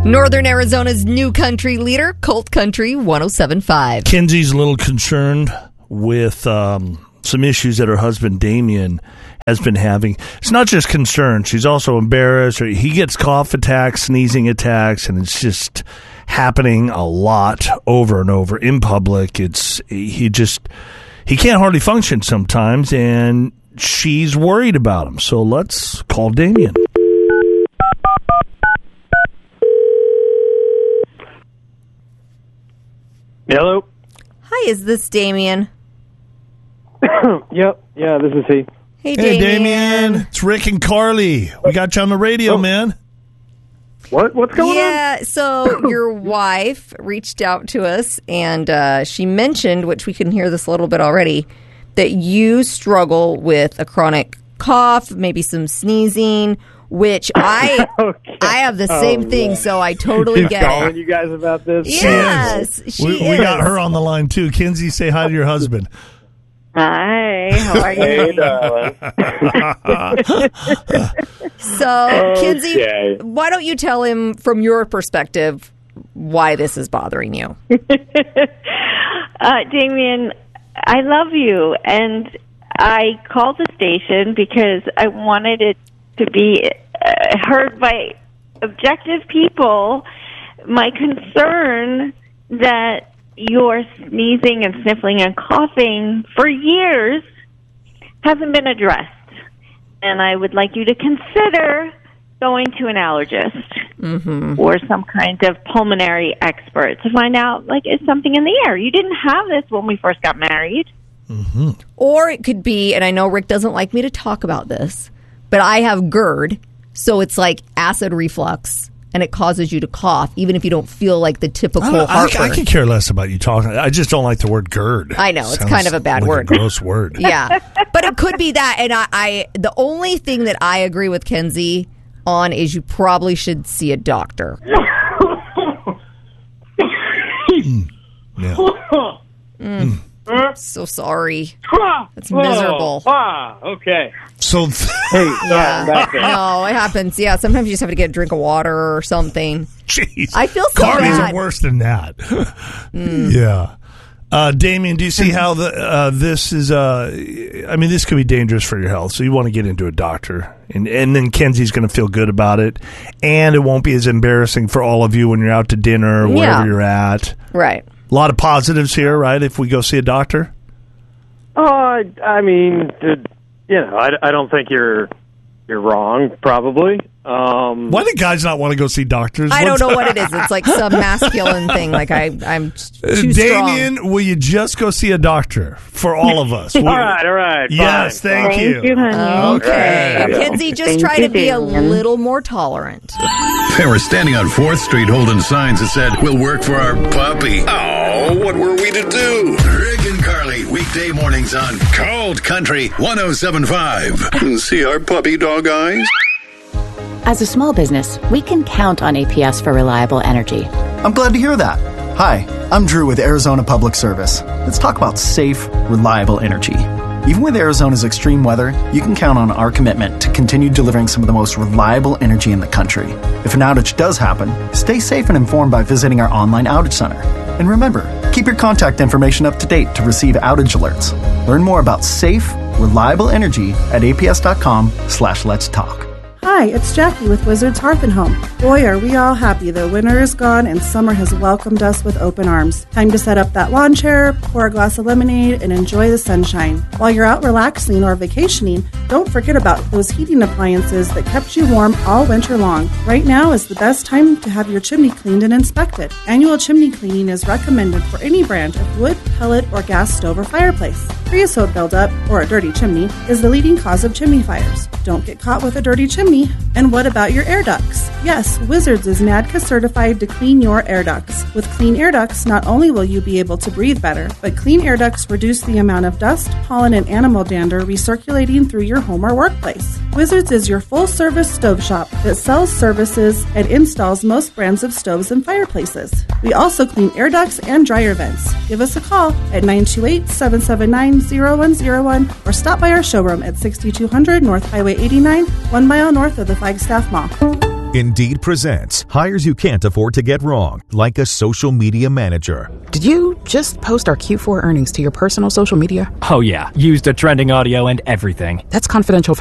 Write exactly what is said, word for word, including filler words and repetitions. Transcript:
Northern Arizona's new country leader, Colt Country one oh seven point five. Kenzie's a little concerned with um, some issues that her husband, Damien, has been having. It's not just concern. She's also embarrassed. He gets cough attacks, sneezing attacks, and it's just happening a lot over and over in public. It's he just he can't hardly function sometimes, and she's worried about him. So let's call Damien. Hello. Hi, is this Damien? Yep. Yeah, this is he. Hey, Hey, Damien. Damien. It's Rick and Carly. We got you on the radio, Oh. man. What? What's going on? Yeah, so your wife reached out to us, and uh, she mentioned, which we can hear this a little bit already, that you struggle with a chronic cough, maybe some sneezing, which I Okay. I have the Oh, same thing, yeah. so I totally Keep get calling it. you guys about this. Yes, she We, we is. got her on the line, too. Kenzie, say hi to your husband. Hi, how are you? Hey, darling. So, Kenzie, Okay. why don't you tell him from your perspective why this is bothering you? uh, Damien, I love you, and I called the station because I wanted it to be uh, heard by objective people. My concern that you're sneezing and sniffling and coughing for years hasn't been addressed. And I would like you to consider going to an allergist Mm-hmm. or some kind of pulmonary expert to find out, like, is something in the air? You didn't have this when we first got married. Mm-hmm. Or it could be, and I know Rick doesn't like me to talk about this, but I have GERD, so it's like acid reflux, and it causes you to cough, even if you don't feel like the typical I, don't- I, heartburn. I could care less about you talking. I just don't like the word GERD. I know, it's Sounds kind of a bad like word. A gross word. Yeah, but it could be that, and I, I the only thing that I agree with Kenzie on is you probably should see a doctor. Yeah. Mm. So sorry. That's miserable. Ah, okay. So, Hey, sorry Yeah. about that. No, it happens. Yeah, sometimes you just have to get a drink of water or something. jeez. I feel so Cardies bad. are worse than that. Yeah. Uh, Damien, do you see how the uh, this is? Uh, I mean, this could be dangerous for your health. So you want to get into a doctor, and and then Kenzie's going to feel good about it, and it won't be as embarrassing for all of you when you're out to dinner or wherever Yeah. you're at. Right. A lot of positives here, right? If we go see a doctor. Oh, I, I mean, the, you know, I, I don't think you're you're wrong. Probably. Um, Why do guys not want to go see doctors? I don't What's- know what it is. It's like some masculine thing. Like I, I'm too strong. Damien, will you just go see a doctor for all of us? all right, all right. Yes, fine, thank fine. you. Thank you, honey. Okay. Right. Kenzie, just Thank try you, to be a Damien. little more tolerant. They were standing on fourth Street holding signs that said, "We'll work for our puppy." Oh, what were we to do? Rick and Carly, weekday mornings on Cold Country one oh seven point five. See our puppy dog eyes? As a small business, we can count on A P S for reliable energy. I'm glad to hear that. Hi, I'm Drew with Arizona Public Service. Let's talk about safe, reliable energy. Even with Arizona's extreme weather, you can count on our commitment to continue delivering some of the most reliable energy in the country. If an outage does happen, stay safe and informed by visiting our online outage center. And remember, keep your contact information up to date to receive outage alerts. Learn more about safe, reliable energy at aps.com slash let's talk. Hi, it's Jackie with Wizards Hearth and Home. Boy, are we all happy the winter is gone and summer has welcomed us with open arms. Time to set up that lawn chair, pour a glass of lemonade, and enjoy the sunshine. While you're out relaxing or vacationing, don't forget about those heating appliances that kept you warm all winter long. Right now is the best time to have your chimney cleaned and inspected. Annual chimney cleaning is recommended for any brand of wood, pellet, or gas stove or fireplace. Creosote buildup, or a dirty chimney, is the leading cause of chimney fires. Don't get caught with a dirty chimney. And what about your air ducts? Yes, Wizards is NADCA certified to clean your air ducts. With clean air ducts, not only will you be able to breathe better, but clean air ducts reduce the amount of dust, pollen, and animal dander recirculating through your home or workplace. Wizards is your full-service stove shop that sells, services, and installs most brands of stoves and fireplaces. We also clean air ducts and dryer vents. Give us a call at nine two eight, seven seven nine, zero one zero one or stop by our showroom at sixty-two hundred North Highway eighty-nine, one mile north of the Flagstaff Mall. Indeed presents hires you can't afford to get wrong, like a social media manager. Did you just post our Q four earnings to your personal social media? Oh yeah, used a trending audio and everything. That's confidential